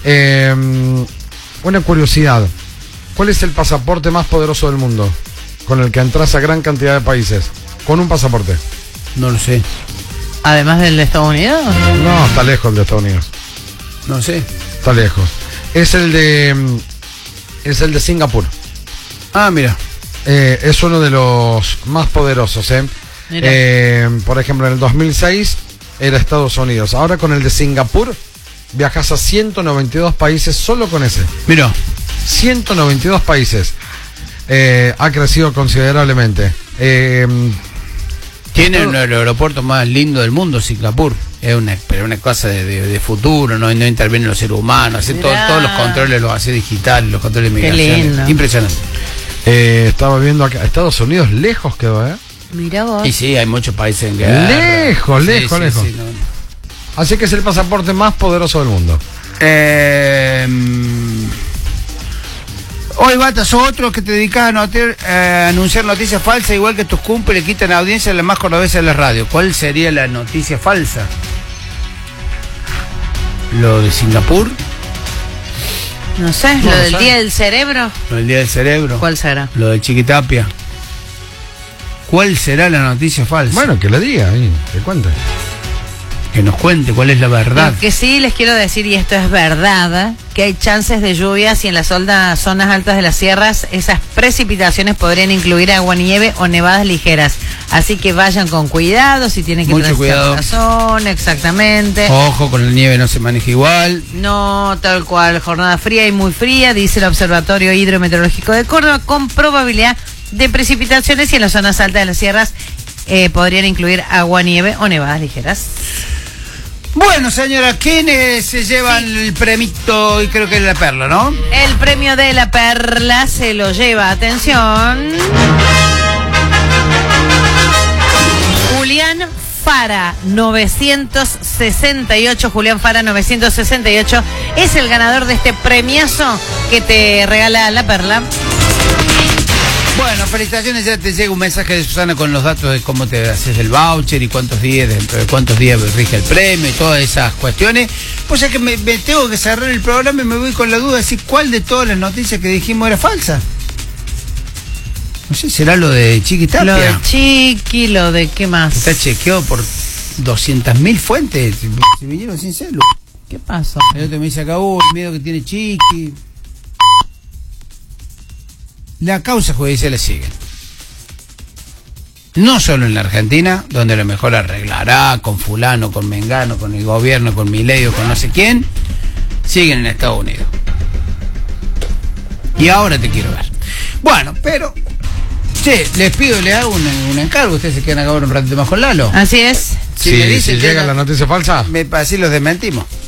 Una curiosidad. ¿Cuál es el pasaporte más poderoso del mundo? Con el que entras a gran cantidad de países. Con un pasaporte. No lo sé. ¿Además del de Estados Unidos? No, está lejos el de Estados Unidos. No sé. Está lejos. Es el de Singapur. Ah, mira. Es uno de los más poderosos, por ejemplo, en el 2006 era Estados Unidos. Ahora con el de Singapur viajas a 192 países solo con ese. Mira. 192 países. Ha crecido considerablemente. Tiene uno de los aeropuertos más lindos del mundo, Singapur. Es una cosa de futuro, no intervienen los seres humanos, hace todos los controles los hace digitales, los controles de migración. Impresionante. Estaba viendo acá, Estados Unidos lejos quedó, Mirá vos. Y sí, hay muchos países en guerra. Lejos. Sí, no. Así que es el pasaporte más poderoso del mundo. Hoy, Bata, sos otro que te dedicas a anunciar noticias falsas, igual que tus cumples le quitan audiencia a la más cordobesa de la radio. ¿Cuál sería la noticia falsa? ¿Lo de Singapur? No sé, No, ¿lo del no sé. Día del Cerebro? ¿Lo del Día del Cerebro? ¿Cuál será? ¿Lo de Chiquitapia? ¿Cuál será la noticia falsa? Bueno, que le diga, que cuente. Que nos cuente cuál es la verdad. Lo que sí les quiero decir, y esto es verdad, que hay chances de lluvias y en las zonas altas de las sierras esas precipitaciones podrían incluir agua, nieve o nevadas ligeras. Así que vayan con cuidado si tienen que Mucho cuidado. la zona, exactamente. Ojo, con la nieve no se maneja igual. No, tal cual, jornada fría y muy fría, dice el Observatorio Hidrometeorológico de Córdoba, con probabilidad de precipitaciones y en las zonas altas de las sierras podrían incluir agua, nieve o nevadas ligeras. Bueno, señora, ¿quiénes se llevan el premito? Y creo que es la Perla, ¿no? El premio de la Perla se lo lleva, atención, Julián Fara 968. Julián Fara 968 es el ganador de este premiazo que te regala la Perla. Bueno, felicitaciones, ya te llega un mensaje de Susana con los datos de cómo te haces el voucher y cuántos días rige el premio y todas esas cuestiones. Pues ya que me tengo que cerrar el programa y me voy con la duda de si cuál de todas las noticias que dijimos era falsa. No sé, ¿será lo de Chiquitapia? Lo de Chiqui, lo de qué más. Está chequeado por 200.000 fuentes. Se vinieron sin celu. ¿Qué pasó? El otro me dice acá, el miedo que tiene Chiqui. La causa judicial le sigue. No solo en la Argentina, donde a lo mejor arreglará con fulano, con mengano, con el gobierno, con Milei o con no sé quién, siguen en Estados Unidos. Y ahora te quiero ver. Bueno, pero les pido, les hago un encargo. Ustedes se quedan acá un ratito más con Lalo. Así es. Si me dicen si que llega la noticia falsa, así los desmentimos.